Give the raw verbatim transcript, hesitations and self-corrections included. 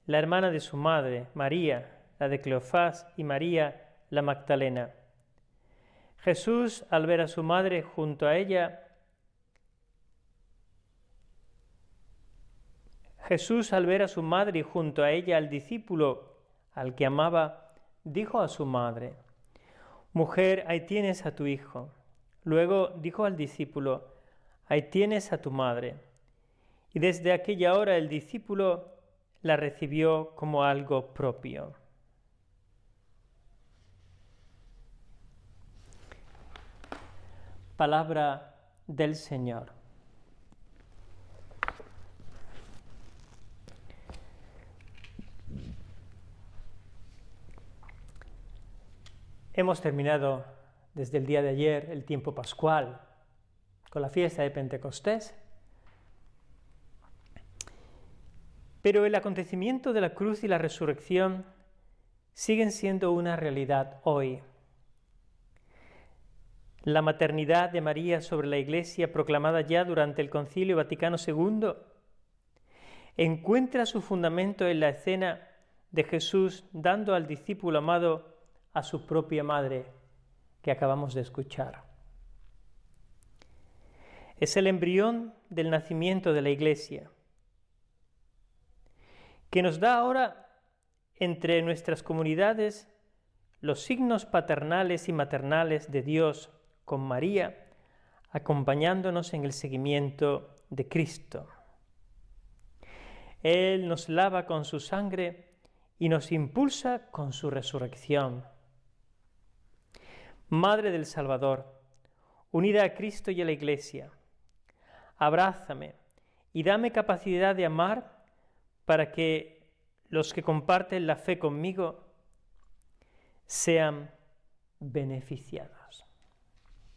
la hermana de su madre, María, la de Cleofás, y María, la Magdalena. Jesús, al ver a su madre junto a ella, Jesús, al ver a su madre y junto a ella al discípulo al que amaba, dijo a su madre: «Mujer, ahí tienes a tu hijo». Luego dijo al discípulo: «Ahí tienes a tu madre». Y desde aquella hora el discípulo la recibió como algo propio. Palabra del Señor. Hemos terminado desde el día de ayer el tiempo pascual con la fiesta de Pentecostés, pero el acontecimiento de la cruz y la resurrección siguen siendo una realidad hoy. La maternidad de María sobre la Iglesia, proclamada ya durante el Concilio Vaticano segundo, encuentra su fundamento en la escena de Jesús dando al discípulo amado a su propia madre, que acabamos de escuchar. Es el embrión del nacimiento de la Iglesia, que nos da ahora entre nuestras comunidades los signos paternales y maternales de Dios con María, acompañándonos en el seguimiento de Cristo. Él nos lava con su sangre y nos impulsa con su resurrección. Madre del Salvador, unida a Cristo y a la Iglesia, abrázame y dame capacidad de amar para que los que comparten la fe conmigo sean beneficiados.